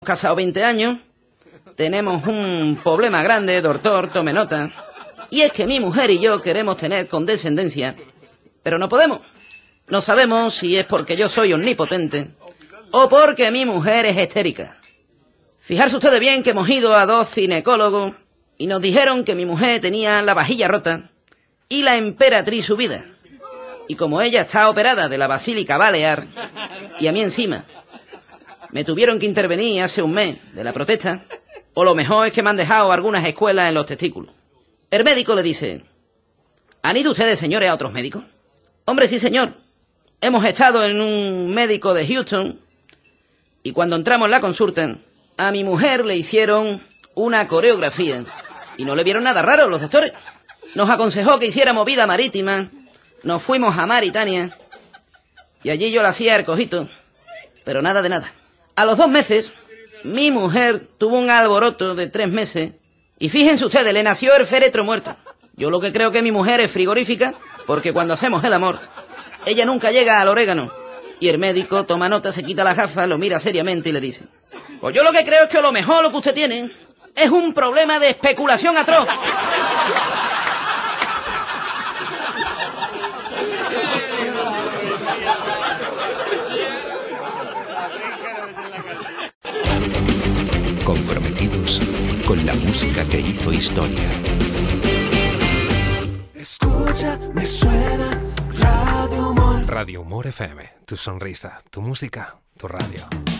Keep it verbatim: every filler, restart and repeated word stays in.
Casado veinte años, tenemos un problema grande, doctor, tome nota, y es que mi mujer y yo queremos tener condescendencia, pero no podemos. No sabemos si es porque yo soy omnipotente o porque mi mujer es histérica. Fijarse ustedes bien que hemos ido a dos ginecólogos y nos dijeron que mi mujer tenía la vajilla rota y la emperatriz subida. Y como ella está operada de la basílica balear y a mí encima me tuvieron que intervenir hace un mes de la protesta, o lo mejor es que me han dejado algunas escuelas en los testículos. El médico le dice: ¿han ido ustedes, señores, a otros médicos? Hombre, sí, señor. Hemos estado en un médico de Houston y cuando entramos en la consulta, a mi mujer le hicieron una coreografía y no le vieron nada raro los doctores. Nos aconsejó que hiciéramos vida marítima, nos fuimos a Mauritania y allí yo le hacía el cojito, pero nada de nada. A los dos meses, mi mujer tuvo un alboroto de tres meses y fíjense ustedes, le nació el féretro muerto. Yo lo que creo que mi mujer es frigorífica, porque cuando hacemos el amor, ella nunca llega al orégano. Y el médico toma nota, se quita las gafas, lo mira seriamente y le dice: pues yo lo que creo es que lo mejor lo que usted tiene es un problema de especulación atroz. Comprometidos con la música que hizo historia. Escucha, me suena Radio Humor. Radio Humor F M, tu sonrisa, tu música, tu radio.